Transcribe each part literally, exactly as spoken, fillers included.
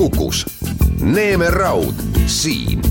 Kukus. Neeme Raud siin.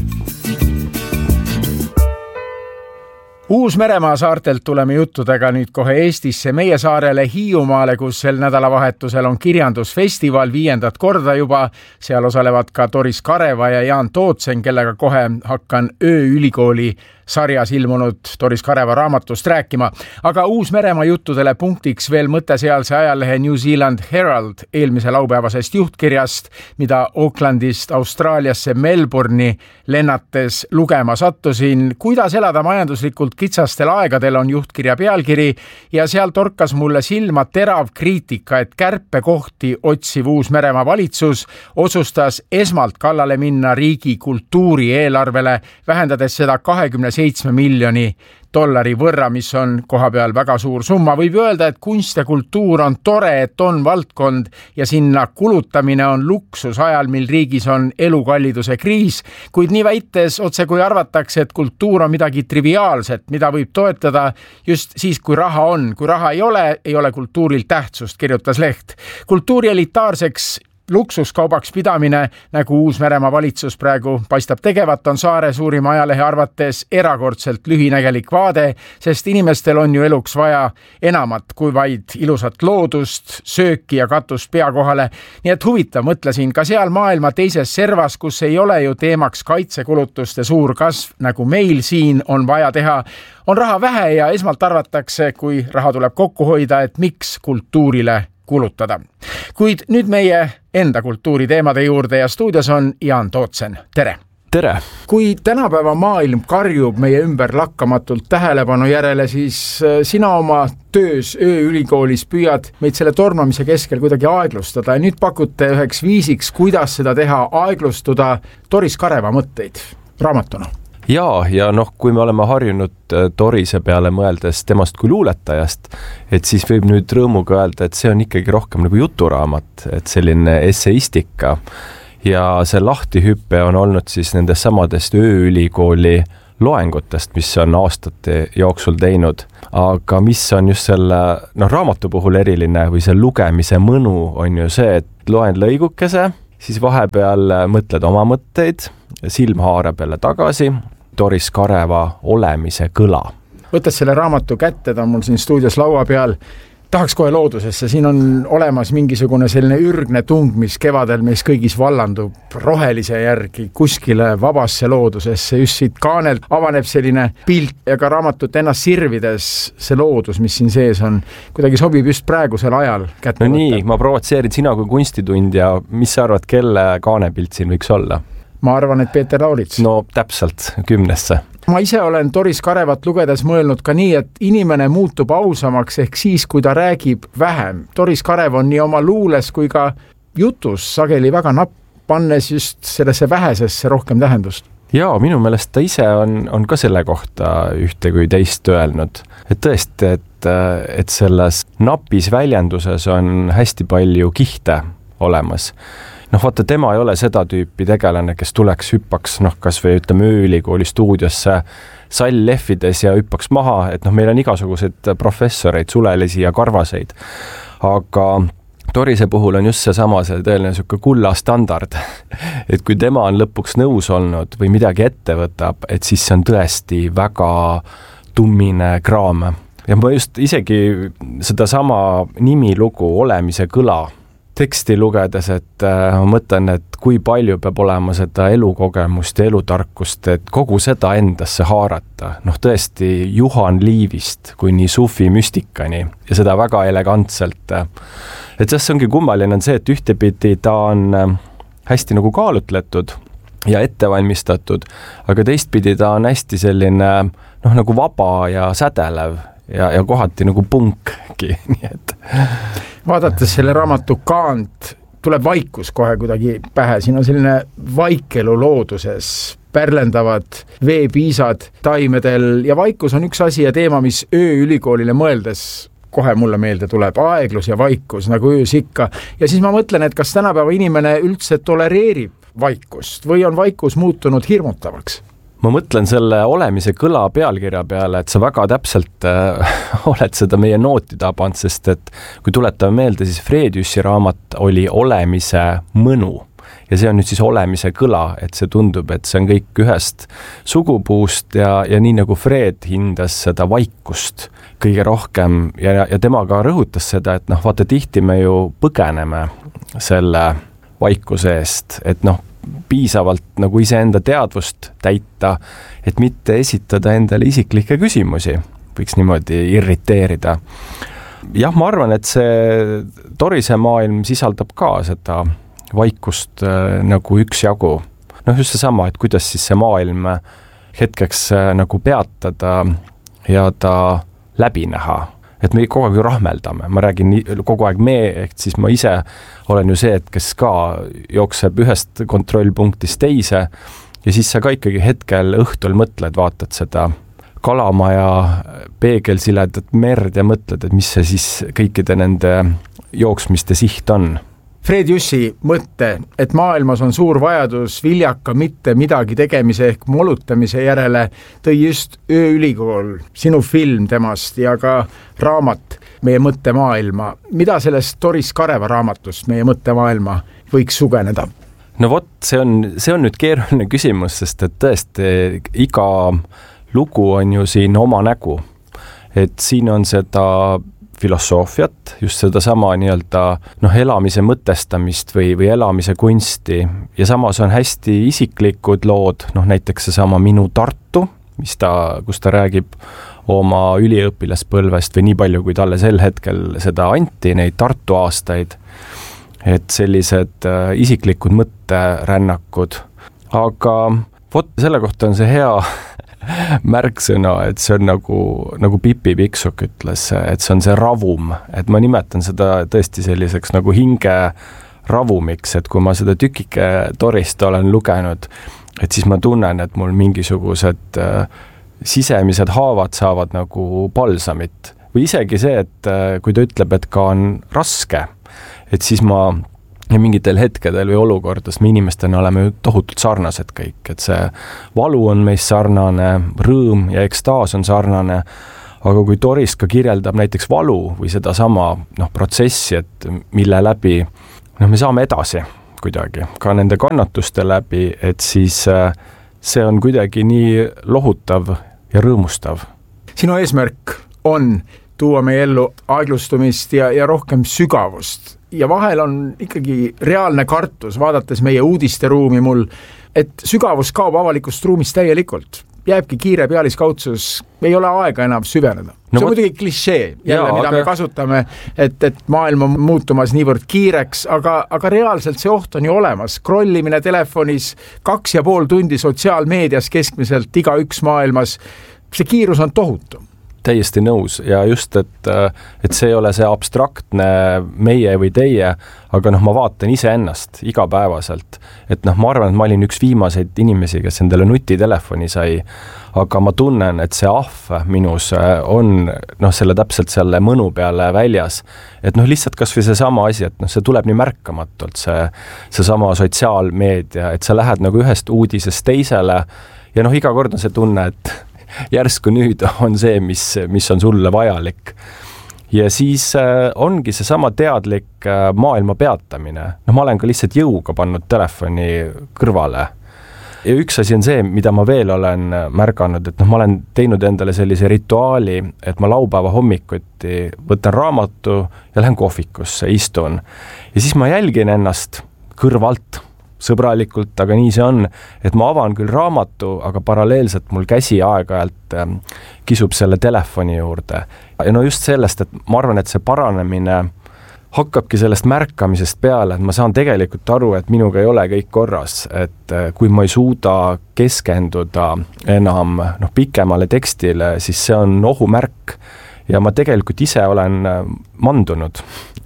Uus-Meremaa saartelt tuleme juttudega nüüd kohe Eestisse, meie saarele Hiiumaale, kus sel nädalavahetusel on kirjandusfestival viiendat korda juba. Seal osalevad ka Doris Kareva ja Jaan Tootsen, kellega kohe hakkan ööülikooli sarjas ilmunud Doris Kareva raamatust rääkima. Aga Uus-Meremaa juttudele punktiks veel mõte sealse ajalehe New Zealand Herald eelmise laupäevasest juhtkirjast, mida Aucklandist Austraaliasse Melbourne'i lennates lugema sattusin. Kuidas elada majanduslikult kitsastel aegadel on juhtkirja pealkiri ja seal torkas mulle silma terav kriitika, et kärpekohti otsiv Uus-Meremaa valitsus otsustas esmalt kallale minna riigi kultuuri eelarvele, vähendades seda kahekümne seitsme miljoni dollari võrra, mis on koha peal väga suur summa. Võib öelda, et kunst ja kultuur on tore, et on valdkond ja sinna kulutamine on luksus ajal, mil riigis on elukalliduse kriis, kuid nii väites otse kui arvatakse, et kultuur on midagi triviaalset, mida võib toetada just siis, kui raha on. Kui raha ei ole, ei ole kultuuril tähtsust, kirjutas leht. Kultuuri elitaarseks luksuskaubaks pidamine, nagu Uus-Meremaa valitsus praegu paistab tegevat, on saare suurima ajalehe arvates erakordselt lühinägelik vaade, sest inimestel on ju eluks vaja enamat kui vaid ilusat loodust, sööki ja katust pea kohale. Nii et huvitav, mõtlesin, ka seal maailma teises servas, kus ei ole ju teemaks kaitsekulutuste suur kasv, nagu meil siin on vaja teha, on raha vähe ja esmalt arvatakse, kui raha tuleb kokku hoida, et miks kultuurile kulutada. Kuid nüüd meie enda kultuuriteemade juurde ja stuudios on Jaan Tootsen. Tere! Tere! Kui tänapäeva maailm karjub meie ümber lakkamatult tähelepanu järele, siis sina oma töös ööülikoolis püüad meid selle tormamise keskel kuidagi aeglustada ja nüüd pakute üheks viisiks, kuidas seda teha, aeglustuda Doris Kareva mõtteid raamatuna. Jaa, ja noh, kui me oleme harjunud Dorise peale mõeldes temast kui luuletajast, et siis võib nüüd rõõmuga öelda, et see on ikkagi rohkem nagu juturaamat, et selline esseistika. Ja see lahtihüppe on olnud siis nendest samadest ööülikooli loengutest, mis on aastate jooksul teinud. Aga mis on just selle no, raamatu puhul eriline või see lugemise mõnu on ju see, et loen lõigukese, siis vahepeal mõtled oma mõtteid, silm haarab jälle tagasi, Doris Kareva olemise kõla. Võtad selle raamatu kätte, ta on mul siin stuudios laua peal. Tahaks kohe loodusesse, siin on olemas mingisugune selline ürgne tung, mis kevadel meis kõigis vallandub rohelise järgi kuskile vabasse loodusesse. Just siit kaanelt avaneb selline pilt ja ka raamatut ennast sirvides see loodus, mis siin sees on, kuidagi sobib just praegusel ajal kätte no võtta. Nii, ma provotseerin sina kui kunstitundja, mis sa arvad, kelle kaanepilt siin võiks olla? Ma arvan, et Peeter Laurits. No täpselt, kümnesse. Ma ise olen Doris Karevat lugedes mõelnud ka nii, et inimene muutub ausamaks ehk siis, kui ta räägib vähem. Doris Karev on nii oma luules kui ka jutus sageli väga napp, pannes just sellesse vähesesse rohkem tähendust. Jaa, minu meelest ta ise on, on ka selle kohta ühte kui teist öelnud. Et tõesti, et, et selles napis väljenduses on hästi palju kihte olemas. Noh, vaata, tema ei ole seda tüüpi tegelane, kes tuleks hüppaks, noh, kas või ütleme ööülikooli stuudiosse sall lehvides ja hüppaks maha, et noh, meil on igasuguseid professoreid, sulelisi ja karvaseid. Aga Dorise puhul on just see sama, see tõeline siuke kulla standard, et kui tema on lõpuks nõus olnud või midagi ette võtab, et siis see on tõesti väga tummine kraam. Ja ma just isegi seda sama nimilugu olemise kõla teksti lugedes, et äh, ma mõtlen, et kui palju peab olema seda elukogemust ja elutarkust, et kogu seda endasse haarata. Noh, tõesti Juhan Liivist kuni Sufi müstikani ja seda väga elegantselt. Et see ongi kummaline on see, et ühtepidi ta on hästi nagu kaalutletud ja ettevalmistatud, aga teistpidi ta on hästi selline noh, nagu vaba ja sädelev ja, ja kohati nagu punkki, nii et vaadates selle raamatu kaant, tuleb vaikus kohe kuidagi pähe. Siin on selline vaikelu looduses, pärlendavad veepiisad taimedel ja vaikus on üks asi ja teema, mis ööülikoolile mõeldes kohe mulle meelde tuleb. Aeglus ja vaikus, nagu öös ikka. Ja siis ma mõtlen, et kas tänapäeva inimene üldse tolereerib vaikust või on vaikus muutunud hirmutavaks? Ma mõtlen selle olemise kõla pealkirja peale, et sa väga täpselt äh, oled seda meie nooti tabanud, sest et kui tuletame meelde, siis Frediusi raamat oli olemise mõnu ja see on nüüd siis olemise kõla, et see tundub, et see on kõik ühest sugupuust ja, ja nii nagu Fred hindas seda vaikust kõige rohkem ja, ja tema ka rõhutas seda, et noh, vaata tihti me ju põgeneme selle vaikuse eest, et noh, piisavalt nagu iseenda teadvust täita, et mitte esitada endale isiklikke küsimusi, võiks niimoodi irriteerida. Jah, ma arvan, et see Torise maailm sisaldab ka seda vaikust äh, nagu üksjagu. Noh, just seesama, et kuidas siis see maailm hetkeks äh, nagu peatada ja ta läbi näha. Et me kogu aeg ju rahmeldame, ma räägin kogu aeg me, ehk siis ma ise olen ju see, et kes ka jookseb ühest kontrollpunktist teise ja siis sa ka ikkagi hetkel õhtul mõtled, vaatad seda kalamaja peegelsiledat merd ja mõtled, et mis see siis kõikide nende jooksmiste siht on. Fred Jussi mõtte, et maailmas on suur vajadus viljaka mitte midagi tegemise ehk molutamise järele, tõi just Ööülikool, sinu film temast ja ka raamat Meie mõttemaailma. Mida sellest Doris Kareva raamatust Meie mõttemaailma võiks sugeneda? No vot, see on, see on nüüd keeruline küsimus, sest et tõesti iga lugu on ju siin oma nägu. Et siin on seda filosoofiat, just seda sama nii-öelda noh, elamise mõtestamist või, või elamise kunsti ja samas on hästi isiklikud lood, noh näiteks see sama Minu Tartu, mis ta, kus ta räägib oma üliõpilaspõlvest või nii palju, kui talle sel hetkel seda anti, neid Tartu aastaid, et sellised äh, isiklikud mõtterännakud, aga vot selle kohta on see hea märksõna, et see on nagu, nagu Pipi Pikksuk ütles, et see on see ravum, et ma nimetan seda tõesti selliseks nagu hinge ravumiks, et kui ma seda tükike Dorist olen lugenud, et siis ma tunnen, et mul mingisugused äh, sisemised haavad saavad nagu palsamit või isegi see, et äh, kui ta ütleb, et ka on raske, et siis ma ja mingitel hetkedel või olukordades me inimestena oleme ju tohutult sarnased kõik, et see valu on meist sarnane, rõõm ja ekstaas on sarnane, aga kui Doris ka kirjeldab näiteks valu või seda sama noh, protsessi, et mille läbi noh, me saame edasi kuidagi, ka nende kannatuste läbi, et siis see on kuidagi nii lohutav ja rõõmustav. Sinu eesmärk on tuua meie ellu aeglustumist ja, ja rohkem sügavust. Ja vahel on ikkagi reaalne kartus, vaadates meie uudisteruumi mul, et sügavus kaob avalikust ruumist täielikult. Jääbki kiire pealiskaudsus, ei ole aega enam süveneda. No, see on muidugi klišee, jälle, mida aga... me kasutame, et, et maailm on muutumas niivõrd kiireks, aga, aga reaalselt see oht on ju olemas. Scrollimine telefonis, kaks ja pool tundi sotsiaalmeedias keskmiselt iga üks maailmas, see kiirus on tohutu. Täiesti nõus ja just, et, et see ei ole see abstraktne meie või teie, aga noh, ma vaatan ise ennast igapäevaselt, et noh, ma arvan, et ma olin üks viimaseid inimesi, kes endale nutitelefoni sai, aga ma tunnen, et see ahv minus on noh, selle täpselt selle mõnu peale väljas, et noh, lihtsalt kas või see sama asi, et noh, see tuleb nii märkamatult, see, see sama sotsiaalmeedia, et sa lähed nagu ühest uudisest teisele ja noh, iga kord on see tunne, et järsku nüüd on see, mis, mis on sulle vajalik. Ja siis äh, ongi see sama teadlik äh, maailma peatamine. No ma olen ka lihtsalt jõuga pannud telefoni kõrvale. Ja üks asi on see, mida ma veel olen märganud, et noh, ma olen teinud endale sellise rituaali, et ma laupäeva hommikuti võtan raamatu ja lähen kohvikusse, istun. Ja siis ma jälgin ennast kõrvalt, sõbralikult, aga nii see on, et ma avan küll raamatu, aga paralleelselt mul käsi aeg-ajalt ähm, kisub selle telefoni juurde. Ja no just sellest, et ma arvan, et see paranemine hakkabki sellest märkamisest peale, et ma saan tegelikult aru, et minuga ei ole kõik korras, et äh, kui ma ei suuda keskenduda enam noh, pikemale tekstile, siis see on ohumärk ja ma tegelikult ise olen äh, mandunud.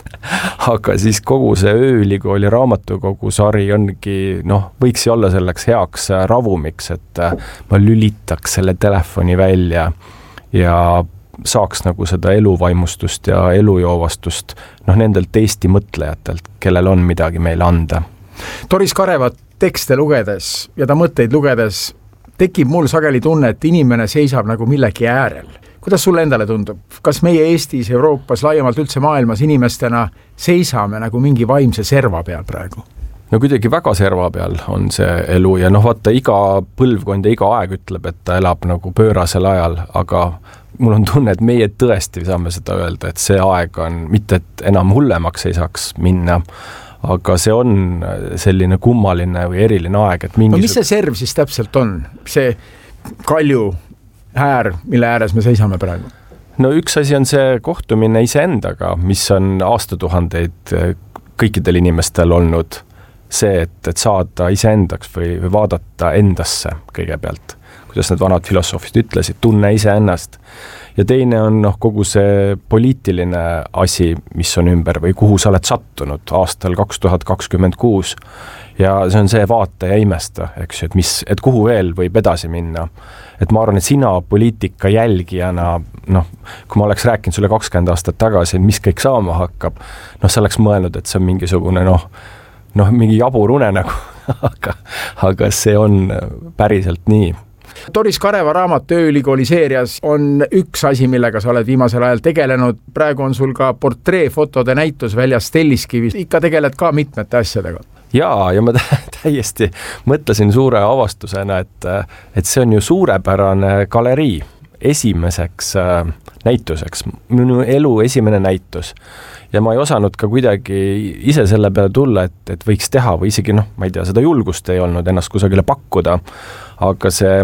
Aga siis kogu see Ööülikooli raamatukogu sari ongi, noh, võiks olla selleks heaks ravumiks, et ma lülitaks selle telefoni välja ja saaks nagu seda eluvaimustust ja elujoovastust noh, nendelt Eesti mõtlejatelt, kellel on midagi meile anda. Doris Kareva tekste lugedes ja ta mõtteid lugedes tekib mul sageli tunne, et inimene seisab nagu millegi äärel. Kuidas sulle endale tundub? Kas meie Eestis, Euroopas, laiemalt üldse maailmas inimestena seisame nagu mingi vaimse serva peal praegu? no kuidagi väga serva peal on see elu ja noh, vaata iga põlvkond ja iga aeg ütleb, et ta elab nagu pöörasel ajal, aga mul on tunne, et meie tõesti saame seda öelda, et see aeg on mitte, et enam hullemaks ei saaks minna, aga see on selline kummaline või eriline aeg, et mingi... No mis see serv siis täpselt on? See kalju äär, mille ääres me seisame praegu? No üks asi on see kohtumine iseendaga, mis on aastatuhandeid kõikidel inimestel olnud see, et, et saada iseendaks või, või vaadata endasse kõigepealt, kuidas need vanad filosoofid ütlesid, tunne iseennast. Ja teine on noh, kogu see poliitiline asi, mis on ümber või kuhu sa oled sattunud aastal kaks tuhat kakskümmend kuus. Ja see on see vaata ja imesta, eks, et, mis, et kuhu veel võib edasi minna. Et ma arvan, et sina poliitika jälgijana, noh, kui ma oleks rääkinud sulle kakskümmend aastat tagasi, mis kõik saama hakkab, noh, sa oleks mõelnud, et see on mingisugune, noh, noh, mingi jabur une nagu, aga, aga see on päriselt nii. Doris Kareva raamat Tööülikooli seerias on üks asi, millega sa oled viimasel ajal tegelenud. Praegu on sul ka portreefotode näitus väljas Telliskivis. Ikka tegeled ka mitmete asjadega. Jaa, ja ma täiesti mõtlesin suure avastusena, et, et see on ju suurepärane galerii esimeseks näituseks, minu elu esimene näitus. Ja ma ei osanud ka kuidagi ise selle peale tulla, et, et võiks teha või isegi, noh, ma ei tea, seda julgust ei olnud ennast kusagile pakkuda, aga see,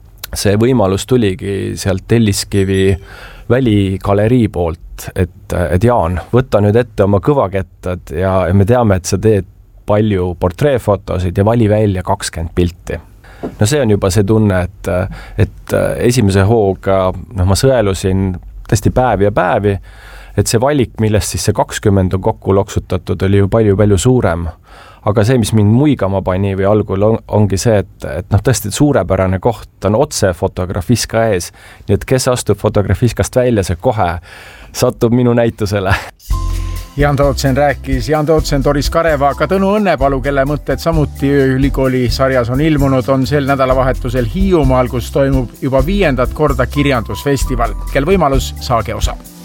see võimalus tuligi sealt Telliskivi väligalerii poolt, et, et Jaan, võta nüüd ette oma kõvakettad ja, ja me teame, et sa teed palju portreefotosid ja vali välja kakskümmend pilti. No see on juba see tunne, et, et esimese hooga no, ma sõelusin tõesti päevi ja päevi, et see valik, millest siis see kakskümmend on kokku loksutatud, oli ju palju-palju suurem. Aga see, mis mind muigama pani või algul on, ongi see, et, et noh, tõesti suurepärane koht on otse fotografiska ees, nii et kes astub fotografiskast välja, see kohe satub minu näitusele. Jaan Tootsen rääkis, Jaan Tootsen, Doris Kareva, ka Tõnu Õnnepalu, kelle mõtted samuti ülikooli sarjas on ilmunud, on sel nädalavahetusel Hiiumaal, kus toimub juba viiendat korda kirjandusfestival. Kel võimalus, saage osa.